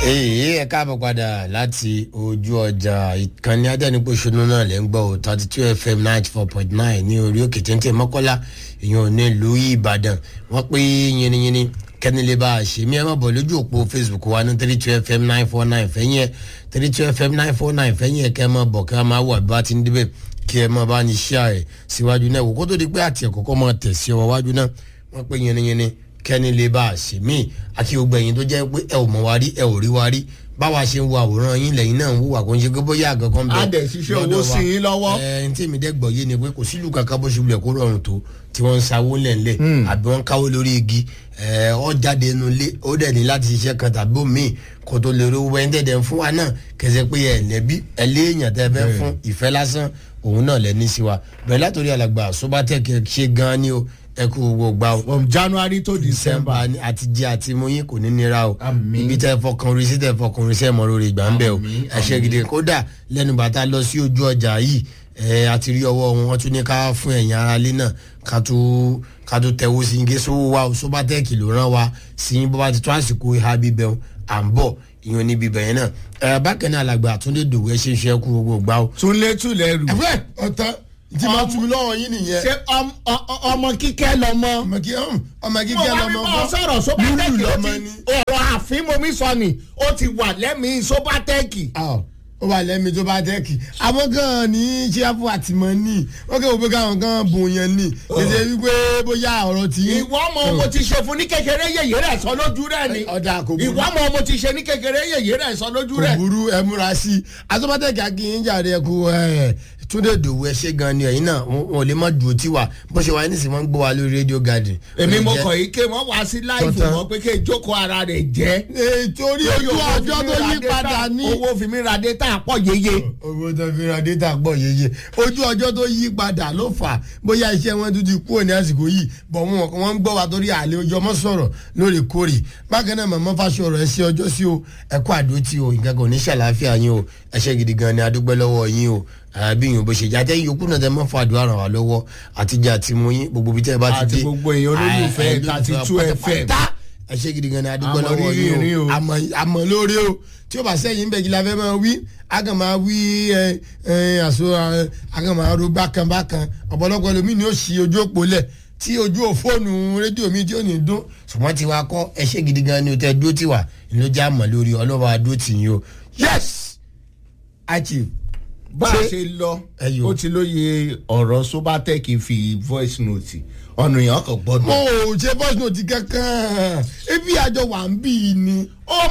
ẹ káàbọ̀ padà láti ojú ọjà ìkànnì adẹ́nipòṣónú náà lẹ́ ń gbọ́ o 32 FM 94.9 ní orí òkè téńté mọ́kọ́lá ìyẹn ò ní ìlú Ìbàdàn wọ́n pé yìnyínyìnyín kẹ́nilé bá a ṣe mí ẹ má bọ̀ lójú òpó Facebook wa ní 32 FM 949 fẹ́yìn ẹ̀ 32 FM 949 fẹ́yìn ẹ̀ kẹ́ ẹ má bọ̀ kẹ́ ẹ má wà bá ti ń débẹ̀ kí ẹ má bá ní ṣíà ẹ̀ síwájú náà wò kó tó di pé àti ẹ̀kọ́kọ́ máa tẹ̀ sí ọwọ́ wájú náà wọ́n pé yìnyínyìnyín kẹ́ni lè bá a ṣe mí àti gbogbo ẹ̀yin tó jẹ́ pé ẹ ò mọ̀ wá rí ẹ ò rí wá rí báwa ṣe ń wo àwòrán yín lẹ́yìn náà ń wúwà kó ń ṣe pé bóyá àgàn kan bẹ́ẹ̀. adẹ̀ ṣiṣẹ́ owó sí yín lọ́wọ́. ẹ ẹ ntí mi dẹ́gbọ̀ yé ni pé kò sílùú kankan bó ṣe wulẹ̀ kó rọrùn tó tí wọ́n ń sawó lẹ̀ńlẹ̀ àbí wọ́n ń káwó lórí igi ọ jáde inú ilé ó dẹ̀ ní láti ṣiṣẹ́ kan tàbí omi kó tó lè rówó ẹni tẹ̀dẹ̀ fún wa náà kẹsẹ̀ pé ẹ lẹ́bí ẹ léèyàn tẹ́ fẹ́ fún ìfẹ́ lásán òun náà lẹ́ni sí wa bẹ̀rẹ̀ látòrí alàgbà Sobatech ṣe gan-an ni o ẹ kú gbogbo gbà o. from January to December. àti jẹ àti mú yín kò ní nira o. ibi tẹ fọkàn orí sí tẹ fọkàn orí sẹ mọ lórí ìgbà ń bẹ o. ẹ ṣe gidi kódà lẹ́nu bàtà lọ sí ojú ọjà yìí àti rí ọwọ́ wọn tún ní ká fún ẹ̀yin ara lé náà ká tó tẹ̀wọ́ sí igi sówó wa o. Sobatech ló rán wa sí yín bó bá ti tó àsìkò ìhà bíbẹ̀ o à ń bọ̀ ìyọ̀n níbi bẹ̀yẹn náà. bákan náà alàgbà Àtúndé Dòwú ẹ ṣe ń ṣe kú gbogbo gbà o. túnlé túnlẹ̀ rù. ẹ̀fẹ̀ ọ̀tán tí máa tún lọ́wọ́ yín nìyẹn. ṣé ọmọ kíkẹ́ lọmọ. ọmọ kíkẹ́ lọmọ mo wá sọ̀rọ̀ Sobatech ọ̀rọ̀ àfínmomi sọ ni ó ti wà lẹ́mìí Sobatech. ó wà lẹ́mìí Sobatech àwọn kan ní ṣíàpù àtìmọ́ ní wọ́n kẹ́ wọ́n pé káwọn kan bùn yẹn ní ṣèṣe wípé bóyá ọ̀rọ̀ tí. ìwọ ọmọ mo ti ṣe fún ní kékeré yèyé rẹ̀ sọ lójú rẹ̀ ni. ọ̀dà kò burú. ìwọ ọmọ mo ti ṣe ní kékeré yèyé rẹ̀ sọ lójú rẹ̀. kò burú ẹ múra sí i Sobatech akínyìn jàre ẹ kú Túndé Dòwú ẹ ṣe gan ni ẹ̀yin náà wọn ò lè má dùn tí wà bó ṣe wà ní sìn wọn ń gbọ́ wa lórí Radio Garden. èmi mo kọ̀ yìí ké wọ́n wá sí láìfù wọn pé kí ìjókòó ara rẹ̀ jẹ́. torí ojú ọjọ́ tó yí padà ní. owó fi mi ra data pọ̀ yeye. owó tó fi ra data pọ̀ yeye ojú ọjọ́ tó yí padà ló fà bóyá iṣẹ́ wọn tún ti kúrò ní àsìkò yìí bọ̀ wọ́n ń gbọ́ wa torí àlè ojú ọmọ sọ̀rọ̀ lóòrèkóòrè bákan náà màmá Fáṣọ̀rọ̀ ẹ ṣe ọjọ́ sí o ẹ kú àdótì o nǹkan kan ní ṣàlàáfíà yín o ẹ ṣe gidi gan ni adúgbẹ́ lọ́wọ́ yín o bí yòó bó ṣe jáde yòókù náà tẹ mọ́ fún àdúrà ràn wá lọ́wọ́ àtijọ́ àti mú yín gbogbo bí tẹ́ ẹ bá ti dé àti gbogbo èèyàn olólùfẹ́ 32 FM ẹ ṣe gidi gan ni adúgbò lọ́wọ́ yín o àmọ́ lórí o tí ó bá sẹ́yìn bẹ́ẹ̀ kí la fẹ́ máa wí a kàn máa wí àṣọ a kàn máa ro bákan bákan ọ̀pọ̀lọpọ̀ ẹlòmíì ni ó ṣí ojú òpó lẹ̀ tí ojú òfóònù rédíò mi tí ò ní dún ṣùgbọ́n tí wàá kọ́ ẹ ṣe gidi gan ni o tẹ dúró tì wá ló já mọ̀ lórí ọlọ́wọ́ adó tì yín o yes achieve. bá a ṣe lọ ó ti lóye ọ̀rọ̀ Sobatech fi voice note ọ̀nà èèyàn kan gbọ́dọ̀. ó ṣe voice note kankan ebi àjọ wà ń bì í ni.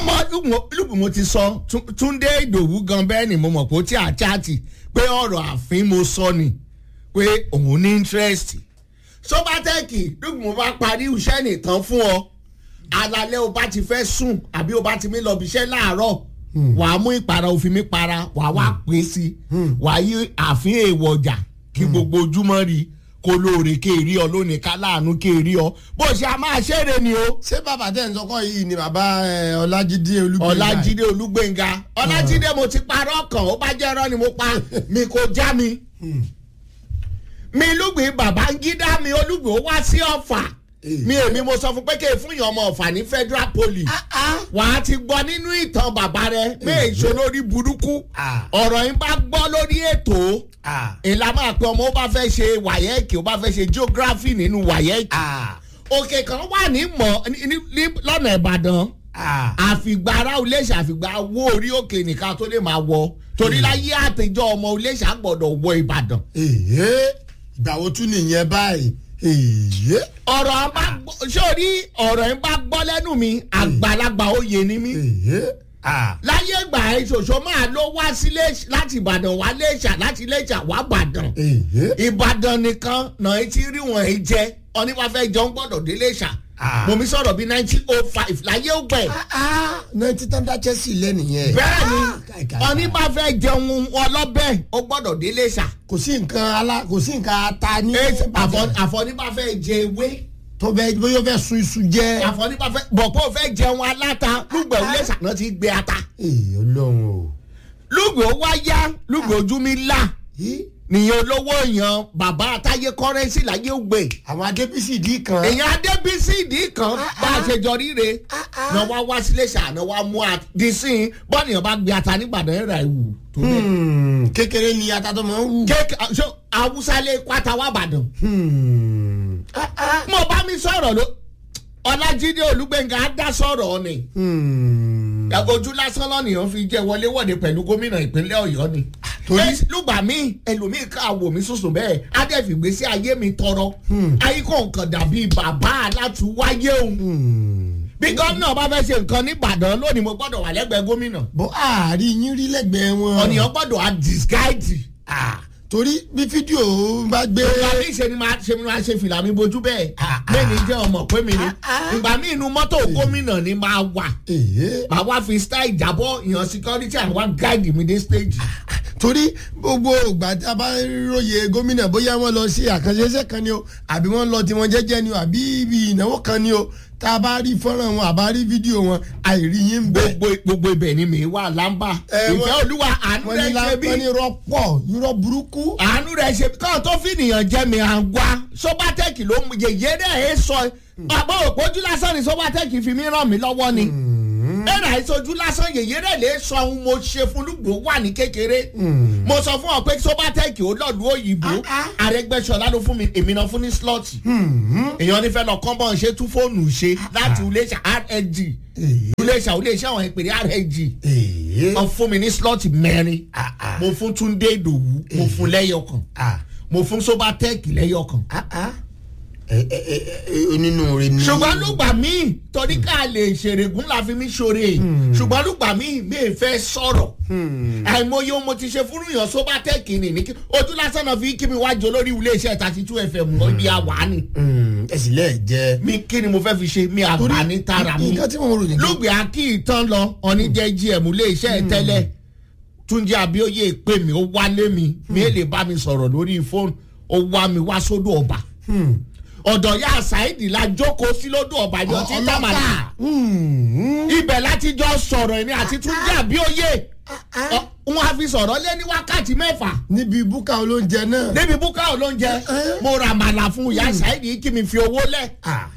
lùpù mo ti sọ Túndé Ìdòwú gan bẹ́ẹ̀ ni mo mọ̀ pé ó ti àcháàtì pé ọ̀rọ̀ àfin mo sọ ni pé òun ní interest. Sobatech lùpù mo bá parí iṣẹ́ nìkan fún ọ alalẹ́ o bá ti fẹ́ sùn àbí o bá ti mí lọ bí iṣẹ́ láàárọ̀ wà á mú ìpara òfin mi para wà á wá pín sí wà á yí àfin èèwọ̀ ọjà kí gbogbo ojúmọ́ rí kó lóore kéèrí ọ lónìí ká láàánú kéèrí ọ bó ṣe a máa ṣeré ni o. ṣé bàbá tẹ̀ ń sọkọ yìí ni bàbá Ọlájídé Olúgbénga. Ọlájídé mo ti parọ́ kàn ó bá jẹ́ irọ́ ni mo pa mi kò já mi. mi Lúgbìn Babangida mi Olúgbìn ó wá sí Ọ̀fà èmi mo sọ fún pé kí n fún yàn ọmọ Ọ̀fà ní Federal Poly wà á ti gbọ́ nínú ìtàn bàbá rẹ pé èso lórí burúkú ọ̀rọ̀ yín bá gbọ́ lórí ètò ìlànà àpẹ ọmọ ó bá fẹ́ ṣe wàyẹ́ẹ̀kì ó bá fẹ́ ṣe geography nínú wàyẹ́ẹ̀kì òkè kan wà ní lọ́nà Ìbàdàn àfìgbà ará Iléṣà àfìgbà wó orí òkè nìkan tó lè máa wọ torí láyé àtijọ́ ọmọ Iléṣà gbọ́dọ̀ wọ Ìbàdàn. ìgbà wo tún nìyẹn báyìí sórí ọ̀rọ̀ yẹn bá gbọ́ lẹ́nu mi àgbàlagbà oyè ni mí láyé ìgbà ìṣòṣò máa ló wá sí láti Ìbàdàn wá Iléṣà láti Iléṣà wá Ìbàdàn Ìbàdàn nìkan náà ti rí wọn ẹ jẹ oníwàfẹ́ jọ ń gbọ́dọ̀ dé Iléṣà mo mi sọ̀rọ̀ bí 1905 láyé ògbẹ́. 19 tanda Chelsea lẹ́nìyẹn. bẹ́ẹ̀ni oníbàfẹ́ jẹun ọlọ́bẹ̀ ó gbọ́dọ̀ dé Iléṣà. kò sí nǹkan ata ní. àfọ̀níbàfẹ́ jẹ ewé. tó bẹ bóyá fẹ́ sun iṣu jẹ. àfọ̀níbàfẹ́ bọ̀pọ̀ fẹ́ jẹun aláta Lúgbẹ̀ Iléṣà náà ti gbé ata. Ọlọ́run o. Lúgbẹ̀ ó wá yá Lúgbẹ̀ ojú mi là nìyẹn olówó èèyàn bàbá àtàyè kọ́rẹ́nsì láyé ògbè. àwọn adébísì dì kan. èèyàn adébísì dì kan bá a ṣe jọ ríre náà wá sílé ṣàná wá mú àdínsìn bọ́ọ̀nìyàn bá gbé ata nígbàdàn ẹ̀rà ìwù tó bẹ́ẹ̀. kékeré ni ata tó máa ń wù. awúsá lè kwata wá bàdàn. mo bá mi sọ̀rọ̀ ló ọlájídé olúgbẹ̀ngà á dá sọ̀rọ̀ ni. ojú lásán lọ́nìyàn fi jẹ́ wọléwọ̀de pẹ̀lú gómìnà ìpínlẹ̀ ọ̀yọ́ ni. lùgbà mi ẹlòmíì ká wò mí sùsùn bẹ́ẹ̀ adẹ́fìgbésí ayé mi tọrọ ayé kò nǹkan dàbí bàbá alátúwáyé òun. bí gómìnà bá fẹ́ ṣe nǹkan nìbàdàn lónìí mo gbọ́dọ̀ wà lẹ́gbẹ̀ẹ́ gómìnà. bó àárín yín rí lẹ́gbẹ̀ẹ́ wọn. ọ̀nìyàn gbọ́dọ̀ á disguide. torí bí fídíò bá gbé. ìgbà mi ṣe ni máa ṣe fìlà mi bojú bẹ́ẹ̀ lẹ́ni jẹ́ ọmọ pé mi ni ìgbà mi inú mọ́tò gómìnà ni máa wà máa wá fi style ìjábọ̀ ìyàn security and one guide mi dé stage. torí gbogbo ìgbà tí a bá róye gómìnà bóyá wọ́n lọ sí àkànṣeṣẹ́ kan ni o àbí wọ́n lọ tiwọn jẹ́jẹ́ ni o àbí ibi ìnáwó kan ni o tá a bá rí fọ́nrán wọn àbá rí fídíò wọn àìrí yín bẹ́ẹ̀. gbogbo ibẹ̀ ni mi wà lámbà ìfẹ́ olúwa àánú rẹ̀ ṣe bí. wọ́n ní irọ́ pọ̀ irọ́ burúkú. àánú rẹ̀ ṣe bí káwọn tó fìnìyàn jẹ́ mi à ń wá sọ́bátẹ́kì ló mú yèyé rẹ̀ ẹ̀ sọ àbọ̀ òpójú lásán ni sọ́bátẹ́kì fi mí ràn mí lọ́wọ́ ni. ẹ̀rọ àìsójú lásán yèyé rẹ̀ lè sọ ohun mo ṣe fún lùgbò wà ní kékeré. mo sọ fún ọ pé sọ́bátẹ́kì ó lọ́ọ̀lù òyìnbó Arẹ́gbẹ́ṣọlá ló fún mi èmi náà fún ní slọ́ọ̀tì. èèyàn nífẹ̀ẹ́ lọ kọ́ńbọ̀n ṣe tú fóònù ṣe láti iléeṣẹ́ rng iléeṣẹ́ àwọn ìpèrè rng wọ́n fún mi ní slọ́ọ̀tì mẹ́rin mo fún Túndé Ìdòwú mo fún lẹ́yọ̀kan mo fún Sọ́bátẹ́kì lẹ́yọ̀kan. onínúure ni. ṣùgbọ́n lùgbà míì torí ká lè ṣèrègùn la fi mí ṣoore ṣùgbọ́n lùgbà míì mi ì fẹ́ sọ̀rọ̀ àìmọye ohun mo ti ṣe fún yàn Sọ́bátẹ́kì ni ojú lásán náà fi kí mi wájú olórí iléeṣẹ́ 32 FM ibi àwa ni. ẹ̀sìn lẹ́ẹ̀ jẹ́. mi kí ni mo fẹ́ fi ṣe mi àgbà ní tara mi lùgbì akí ìtàn lọ ọ̀nìjẹ́ gm iléeṣẹ́ tẹ́lẹ̀ Túnjí Abíóyè pè mí ó wálé mi lè bá mi sọ̀rọ̀ lórí fóònù ó wá mi wá sódò ọba ọ̀dọ̀ ya Saidi la jókòó sí lódò ọba yọ tí tamala ibẹ̀ láti jọ sọ̀rọ̀ ẹni àti Túnjí Abíóyè wọn á fi sọ̀rọ̀ lé ní wákàtí 6. níbi búkà olóúnjẹ náà. níbi búkà olóúnjẹ mo ra màlà fún ya Saidi kí mi fi owó lẹ̀.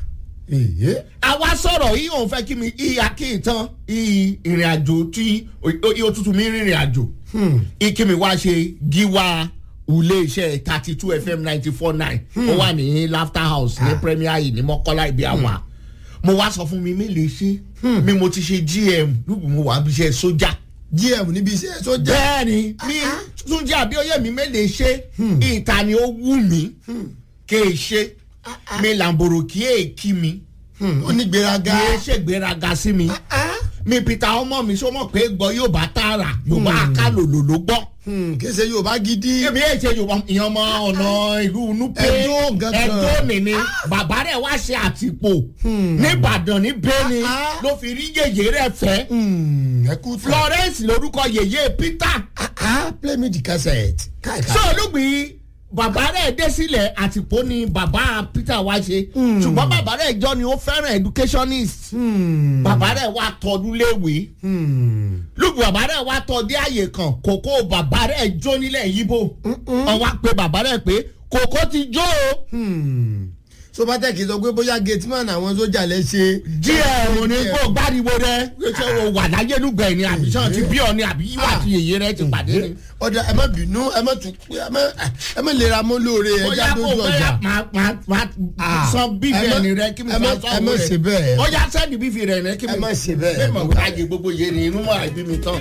àwa sọ̀rọ̀ yìí òun fẹ́ kí mi ìyá kí n tán ìrìn àjò tí òtútù mi rìnrìn àjò kí mi wá ṣe gíwá iléeṣẹ́ 32 FM 94.9 ó wà ní Laughter House ní Premier yìí ní Mọ́kọ́lá ibi àwa mo wá sọ fún mi lè ṣe mi mo ti ṣe GM lùgbùn mo wà níbi iṣẹ́ sójà. GM níbi iṣẹ́ sójà. bẹ́ẹ̀ni mi Túnjí Abíóyè mi lè ṣe ìta ni ó wù mí kéè ṣe mi làǹbòrò kí èkì mi onígbéraga mi ẹ ṣègbéraga sí mi mi Peter ọmọ mi sọmọ pé gbọ́ yóò bá tààrà yóò bá akálòlò ló gbọ́. kése yóò bá gidi. èmi ẹ̀ ṣe yorùbá ìyẹn ọmọ ọ̀nà ìlú Nupe Ẹdó nìní bàbá rẹ̀ wá ṣe àtìpó nìbàdàn ní Bẹ́ẹ̀ni ló fi rí yèyé rẹ̀ fẹ́ Florence lórúkọ yèyé Peter. play me the cassette. so olùgbì bàbá rẹ̀ dé sílẹ̀ àtìpó ni bàbá Peter wá ṣe ṣùgbọ́n bàbá rẹ̀ jọ ni ó fẹ́ràn educationist bàbá rẹ̀ wá tọdún léwe lùgbù bàbá rẹ̀ wá tọdí àyè kan kòkó bàbá rẹ̀ jó nílẹ̀ yíbò ọwọ́ pé bàbá rẹ̀ pé kòkó ti jó o. Sọ́bátẹ́kì sọ pé bóyá gateman àwọn sójà lẹ ṣe. GM ní kó gbáriwo rẹ ṣé o wà láyé lùgbẹ̀ ni àbí sàn ti bí ọ ni àbí yíwà ti yèyé rẹ ti pàdé ni. ọ̀dà ẹ má bínú ẹ má tún ẹ má lera mọ́ lóore ẹja lójú ọjà. máa san bífẹ̀ ni rẹ kí mi máa sọ ẹ má ṣe bẹ́ẹ̀. ọjà sẹ́ni bífẹ̀ rẹ kí mi. ẹ má ṣe bẹ́ẹ̀. bẹ́ẹ̀ mọ̀ ká jẹ gbogbo yé ni inú mọ́ àìbí mi tán.